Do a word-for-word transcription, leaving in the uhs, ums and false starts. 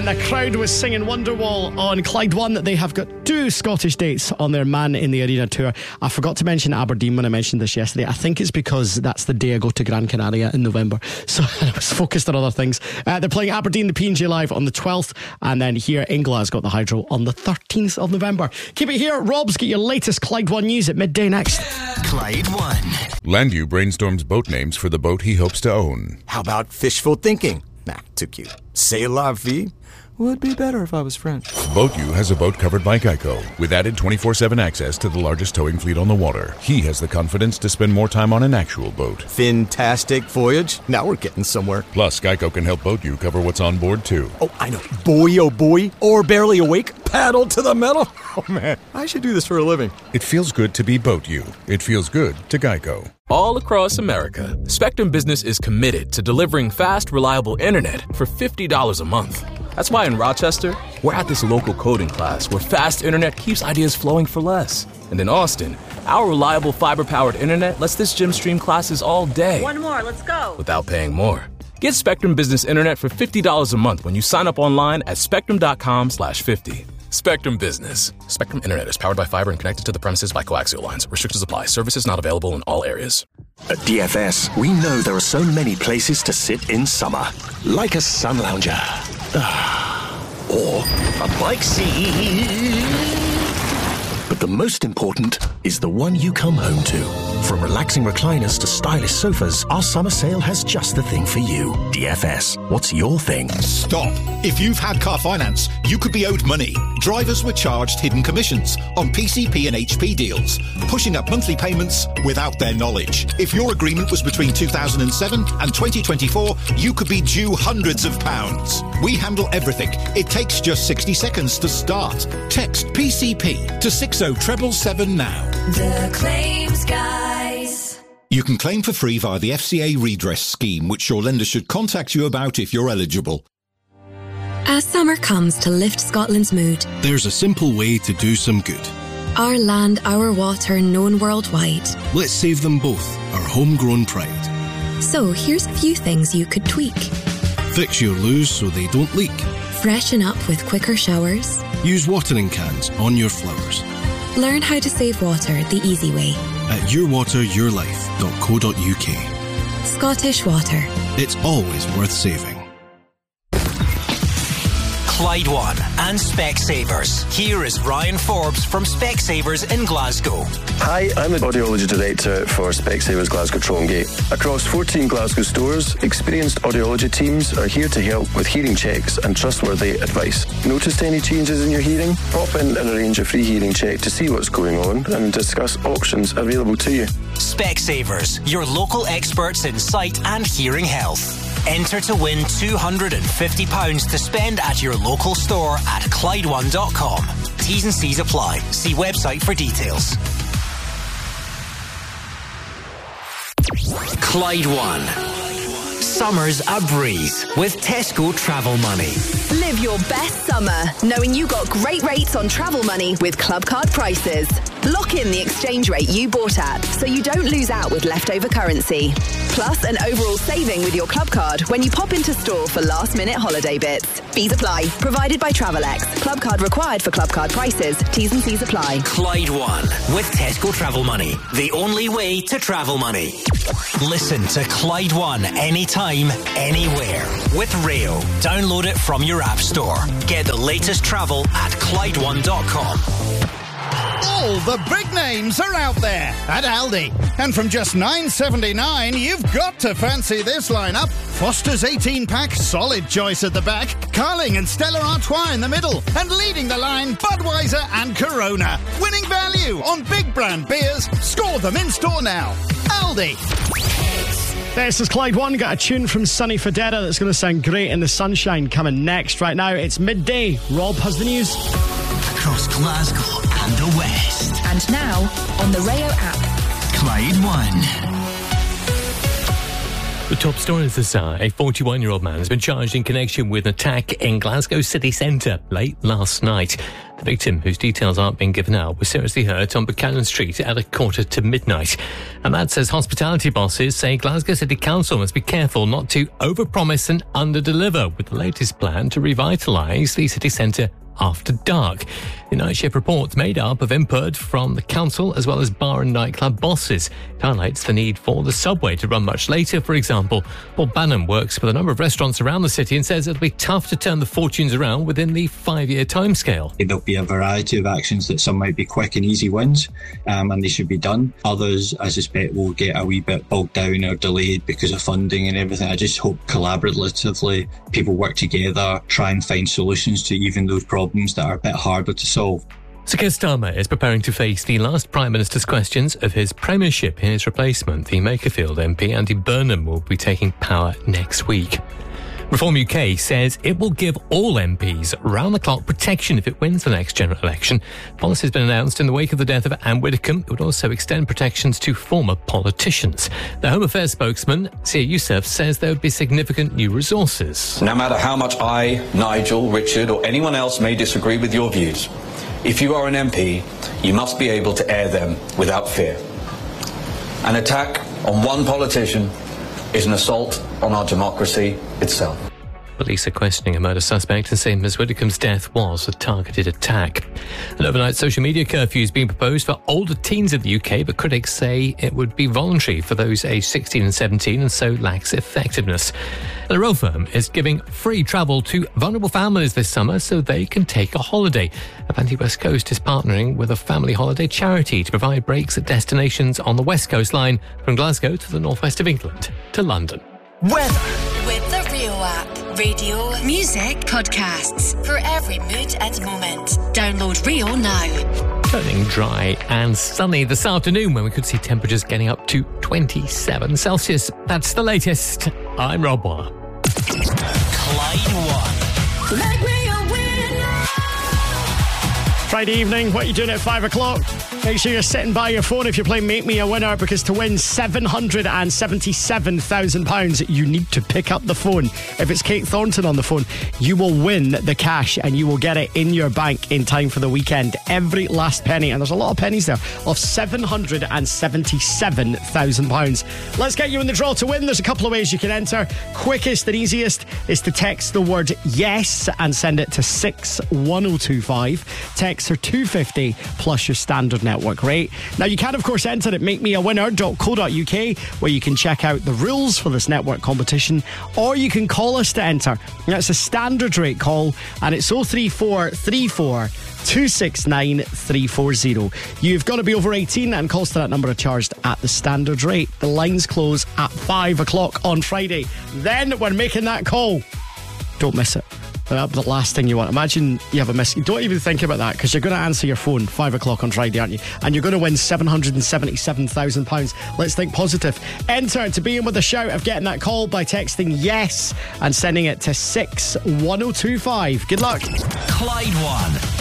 And the crowd was singing Wonderwall on Clyde One. They have got two Scottish dates on their Man in the Arena tour. I forgot to mention Aberdeen when I mentioned this yesterday. I think it's because that's the day I go to Gran Canaria in November, so I was focused on other things. Uh, they're playing Aberdeen, the P and J Live on the twelfth, and then here in Glasgow at the Hydro on the thirteenth of November. Keep it here. Rob's got your latest Clyde One news at midday next. Clyde One. Landu brainstorms boat names for the boat he hopes to own. How about fishful thinking? Nah, too cute. C'est la vie? Would be better if I was French. BoatU has a boat covered by Geico, with added twenty-four seven access to the largest towing fleet on the water. He has the confidence to spend more time on an actual boat. Fantastic voyage. Now we're getting somewhere. Plus, Geico can help BoatU cover what's on board, too. Oh, I know. Boy, oh boy. Or barely awake. Paddle to the metal. Oh, man. I should do this for a living. It feels good to be BoatU. It feels good to Geico. All across America, Spectrum Business is committed to delivering fast, reliable internet for fifty dollars a month. That's why in Rochester, we're at this local coding class where fast internet keeps ideas flowing for less. And in Austin, our reliable fiber-powered internet lets this gym stream classes all day. One more, let's go. Without paying more. Get Spectrum Business Internet for fifty dollars a month when you sign up online at spectrum.com slash 50. Spectrum Business. Spectrum Internet is powered by fiber and connected to the premises by coaxial lines. Restrictions apply. Services not available in all areas. At D F S, we know there are so many places to sit in summer. Like a sun lounger. Or a bike seat. But the most important is the one you come home to. From relaxing recliners to stylish sofas, our summer sale has just the thing for you. D F S, what's your thing? Stop. If you've had car finance, you could be owed money. Drivers were charged hidden commissions on P C P and H P deals, pushing up monthly payments without their knowledge. If your agreement was between two thousand seven and twenty twenty-four, you could be due hundreds of pounds. We handle everything. It takes just sixty seconds to start. Text P C P to six oh seven seven now. The Claims Guys. You can claim for free via the F C A redress scheme, which your lender should contact you about if you're eligible. As summer comes to lift Scotland's mood, there's a simple way to do some good. Our land, our water, known worldwide. Let's save them both, our homegrown pride. So here's a few things you could tweak. Fix your loos so they don't leak. Freshen up with quicker showers. Use watering cans on your flowers. Learn how to save water the easy way. At your water your life dot co dot U K. Scottish Water. It's always worth saving. Clyde One and Specsavers. Here is Ryan Forbes from Specsavers in Glasgow. Hi, I'm the audiology director for Specsavers Glasgow Trongate. Across fourteen Glasgow stores, experienced audiology teams are here to help with hearing checks and trustworthy advice. Noticed any changes in your hearing? Pop in and arrange a free hearing check to see what's going on and discuss options available to you. Specsavers, your local experts in sight and hearing health. Enter to win two hundred fifty pounds to spend at your local store at Clyde one dot com. T's and C's apply. See website for details. Clyde One. Summer's a breeze with Tesco Travel Money. Live your best summer knowing you got great rates on travel money with Club Card prices. Lock in the exchange rate you bought at so you don't lose out with leftover currency. Plus an overall saving with your Club Card when you pop into store for last minute holiday bits. Fees apply. Provided by Travelex. Club Card required for Club Card prices. T's and C's apply. Clyde One with Tesco Travel Money. The only way to travel money. Listen to Clyde One anytime, anywhere. With Rail. Download it from your app store. Get the latest travel at Clyde one dot com. All the big names are out there at Aldi. And from just nine seventy-nine, you've got to fancy this lineup. Foster's eighteen pack, solid choice at the back. Carling and Stella Artois in the middle. And leading the line, Budweiser and Corona. Winning value on big brand beers. Score them in store now. Aldi. This is Clyde One. Got a tune from Sonny Fodera that's going to sound great in the sunshine coming next. Right now, it's midday. Rob has the news. Across Glasgow and the West. And now, on the Rayo app. Clyde One. The top stories this hour. A forty-one-year-old man has been charged in connection with an attack in Glasgow city centre late last night. The victim, whose details aren't being given out, was seriously hurt on Buchanan Street at a quarter to midnight. And that says hospitality bosses say Glasgow City Council must be careful not to overpromise and underdeliver with the latest plan to revitalise the city centre after dark. The night shift report's made up of input from the council as well as bar and nightclub bosses. It highlights the need for the subway to run much later, for example. Paul Bannon works with a number of restaurants around the city and says it'll be tough to turn the fortunes around within the five-year timescale. There'll be a variety of actions that some might be quick and easy wins, um, and they should be done. Others, I suspect, will get a wee bit bogged down or delayed because of funding and everything. I just hope collaboratively people work together, try and find solutions to even those problems that are a bit harder to solve. Sir Keir Starmer is preparing to face the last Prime Minister's questions of his premiership. His replacement, the Makerfield M P Andy Burnham, will be taking power next week. Reform U K says it will give all M Ps round-the-clock protection if it wins the next general election. Policy has been announced in the wake of the death of Anne Widdecombe. It would also extend protections to former politicians. The Home Affairs spokesman, Sia Youssef, says there would be significant new resources. No matter how much I, Nigel, Richard or anyone else may disagree with your views, if you are an M P, you must be able to air them without fear. An attack on one politician is an assault on our democracy itself. Police are questioning a murder suspect and say Miz Widdecombe's death was a targeted attack. An overnight social media curfew is being proposed for older teens in the U K, but critics say it would be voluntary for those aged sixteen and seventeen and so lacks effectiveness. The Royal Firm is giving free travel to vulnerable families this summer so they can take a holiday. Avanti West Coast is partnering with a family holiday charity to provide breaks at destinations on the West Coast line from Glasgow to the northwest of England to London. Weather. With the Rio app. Radio, music, podcasts. For every mood and moment. Download Rio now. Turning dry and sunny this afternoon when we could see temperatures getting up to twenty-seven Celsius. That's the latest. I'm Rob Waller. Clyde One. Let Rio win. Friday evening, what are you doing at five o'clock? Make sure you're sitting by your phone if you're playing Make Me a Winner, because to win seven hundred seventy-seven thousand pounds, you need to pick up the phone. If it's Kate Thornton on the phone, you will win the cash and you will get it in your bank in time for the weekend. Every last penny, and there's a lot of pennies there, of seven hundred seventy-seven thousand pounds. Let's get you in the draw to win. There's a couple of ways you can enter. Quickest and easiest is to text the word yes and send it to six one oh two five. Texts are two fifty plus your standard network rate. Now you can of course enter at make me a winner dot co dot uk, where you can check out the rules for this network competition, or you can call us to enter. That's a standard rate call and it's oh three four three four two six nine three four zero. You've got to be over eighteen and calls to that number are charged at the standard rate. The lines close at five o'clock on Friday. Then when making that call, don't miss it. That'll be the last thing you want. Imagine you have a miss. Don't even think about that, because you're going to answer your phone five o'clock on Friday, aren't you? And you're going to win seven hundred seventy-seven thousand pounds. Let's think positive. Enter to be in with a shout of getting that call by texting yes and sending it to six one oh two five. Good luck. Clyde One.